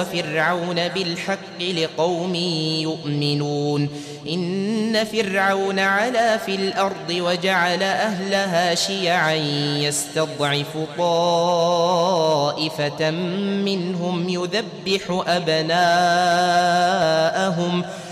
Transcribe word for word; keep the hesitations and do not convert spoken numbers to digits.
فرعون بالحق لقوم يؤمنون إن فرعون علا في الأرض وجعل أهلها شيعا يستضعف طائفة منهم يذبح أبناءهم